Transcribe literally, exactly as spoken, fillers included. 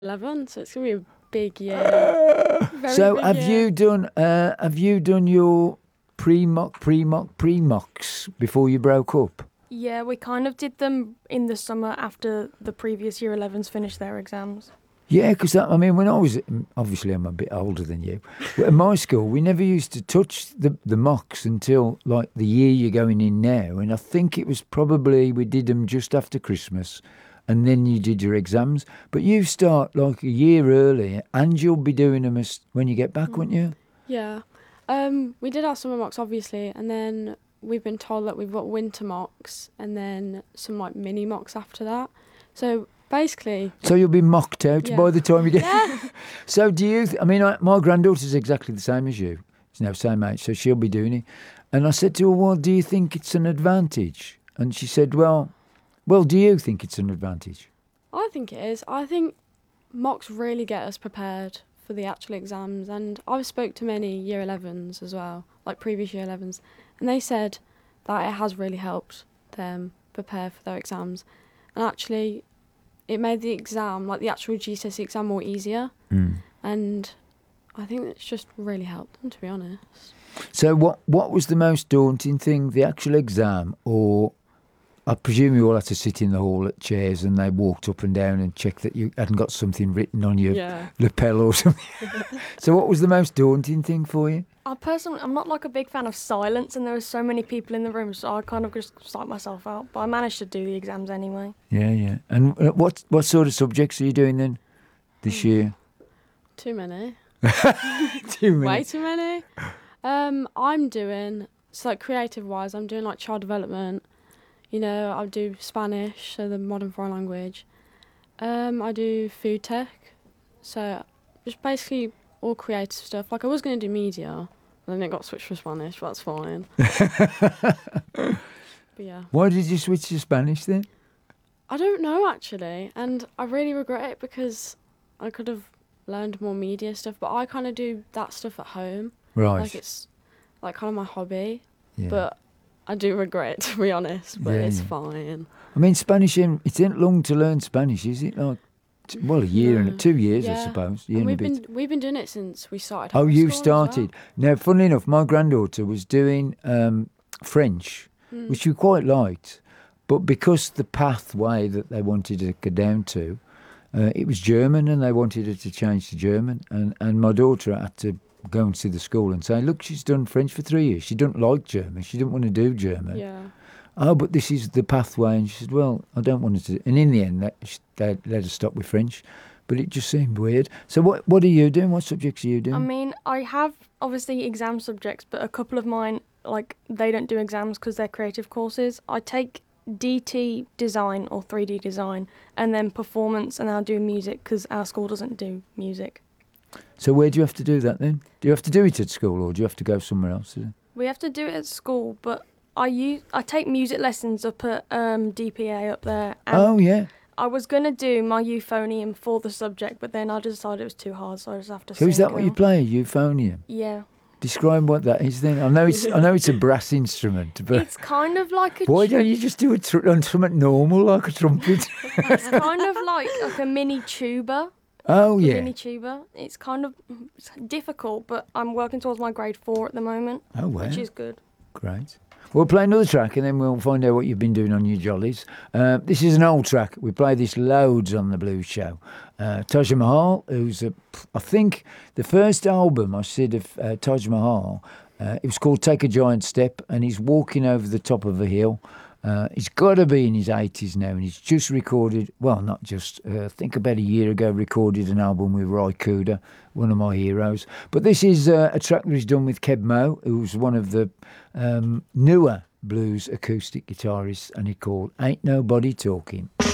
eleven, so it's going to be a big year. Very So big have year. you done uh, have you done your pre-mock, pre-mock, pre-mocks before you broke up? Yeah, we kind of did them in the summer after the previous year elevens finished their exams. Yeah, because I mean, when I was obviously I'm a bit older than you. But at my school, we never used to touch the the mocks until like the year you're going in now, and I think it was probably we did them just after Christmas, and then you did your exams. But you start like a year early, and you'll be doing them as when you get back, won't you? Yeah. Um, we did our summer mocks, obviously, and then we've been told that we've got winter mocks and then some like mini mocks after that. So basically, So you'll be mocked out Yeah. by the time you get. yeah, So do you? Th- I mean, I, my granddaughter's exactly the same as you. She's now same age, so she'll be doing it. And I said to her, "Well, do you think it's an advantage?" And she said, "Well, well, do you think it's an advantage?" I think it is. I think mocks really get us prepared for the actual exams, and I've spoke to many year elevens as well, like previous year elevens, and they said that it has really helped them prepare for their exams, and actually it made the exam, like the actual G C S E exam, more easier, Mm. and I think it's just really helped them, to be honest. So what what was the most daunting thing, the actual exam, or I presume you all had to sit in the hall at chairs and they walked up and down and checked that you hadn't got something written on your Yeah. lapel or something. So what was the most daunting thing for you? I personally, I'm not like a big fan of silence, and there were so many people in the room, so I kind of just psyched myself out. But I managed to do the exams anyway. Yeah, yeah. And uh, what what sort of subjects are you doing then this year? Too many. Too many. Way too many. Um, I'm doing, so like creative wise, I'm doing like child development. You know, I do Spanish, so the modern foreign language. Um, I do food tech, so just basically all creative stuff. Like I was going to do media, but then it got switched for Spanish, but that's fine. But yeah. Why did you switch to Spanish then? I don't know actually, and I really regret it because I could have learned more media stuff, but I kind of do that stuff at home. Right. Like it's like kind of my hobby, yeah. but I do regret it, to be honest, but Yeah, it's yeah. fine. I mean, Spanish, in, it ain't long to learn Spanish, is it? Like, t- well, a year No. and two years, I Yeah. suppose. Year And and a we've bit. been we've been doing it since we started. Oh, high you've school as well. started. Now, funnily enough, my granddaughter was doing um, French, Mm. which we quite liked, but because the pathway that they wanted to go down to, uh, it was German, and they wanted her to change to German, and, and my daughter had to go and see the school and say, look, she's done French for three years. She didn't like German. She didn't want to do German. Yeah. Oh, but this is the pathway. And she said, well, I don't want to. And in the end, that, sh- they let her stop with French. But it just seemed weird. So what what are you doing? What subjects are you doing? I mean, I have obviously exam subjects, but a couple of mine, like, they don't do exams because they're creative courses. I take D T design or three D design, and then performance, and I'll do music because our school doesn't do music. So where do you have to do that then? Do you have to do it at school, or do you have to go somewhere else? We have to do it at school, but I use I take music lessons up at um, D P A up there. And Oh, yeah. I was going to do my euphonium for the subject, but then I decided it was too hard, so I just have to So sing. is that what you now. play, euphonium? Yeah. Describe what that is then. I know it's I know it's a brass instrument, but It's kind of like a... why tu- don't you just do it tr- on something normal like a trumpet? It's kind of like, like a mini tuba. Oh, a yeah. Mini tuba. It's kind of it's difficult, but I'm working towards my grade four at the moment, Oh, wow. which is good. Great. We'll play another track and then we'll find out what you've been doing on your jollies. Uh, this is an old track. We play this loads on the Blues Show. Uh, Taj Mahal, who's, a, I think, the first album I said of uh, Taj Mahal, uh, it was called Take a Giant Step, and he's walking over the top of a hill. Uh, he's got to be in his eighties now, and he's just recorded, well, not just, uh, I think about a year ago, recorded an album with Roy Kuda, one of my heroes. But this is uh, a track that he's done with Keb Mo, who's one of the um, newer blues acoustic guitarists, and he called Ain't Nobody Talking.